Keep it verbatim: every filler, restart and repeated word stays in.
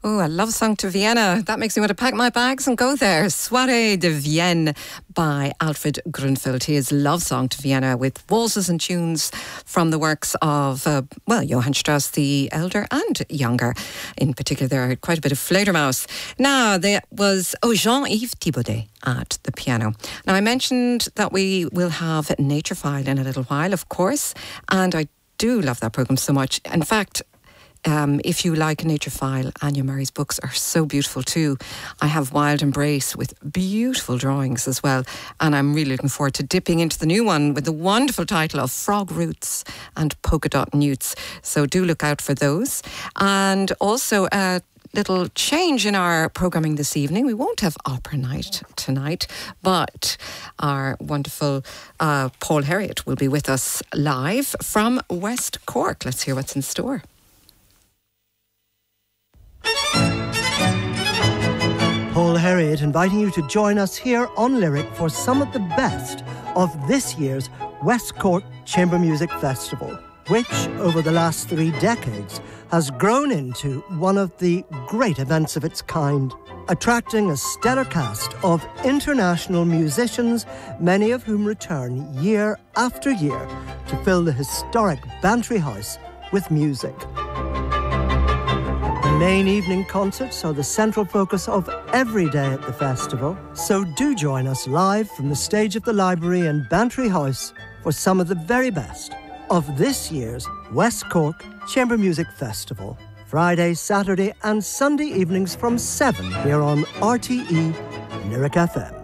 Oh, a love song to Vienna. That makes me want to pack my bags and go there. Soirée de Vienne by Alfred Grunfeld. His love song to Vienna with waltzes and tunes from the works of, uh, well, Johann Strauss the Elder and Younger. In particular, there are quite a bit of Fledermaus. Now, there was oh, Jean-Yves Thibaudet at the piano. Now, I mentioned that we will have Naturefile in a little while, of course, and I do love that programme so much. In fact, Um, if you like Naturefile, Anya Murray's books are so beautiful too. I have Wild Embrace with beautiful drawings as well, and I'm really looking forward to dipping into the new one with the wonderful title of Frog Roots and Polka Dot Newts. So do look out for those. And also a little change in our programming this evening. We won't have opera night tonight, but our wonderful uh, Paul Herriot will be with us live from West Cork. Let's hear what's in store. Paul Herriot inviting you to join us here on Lyric for some of the best of this year's West Cork Chamber Music Festival, which over the last three decades has grown into one of the great events of its kind, attracting a stellar cast of international musicians, many of whom return year after year to fill the historic Bantry House with music. The main evening concerts are the central focus of every day at the festival, so do join us live from the stage of the library in Bantry House for some of the very best of this year's West Cork Chamber Music Festival. Friday, Saturday and Sunday evenings from seven here on R T E Lyric F M.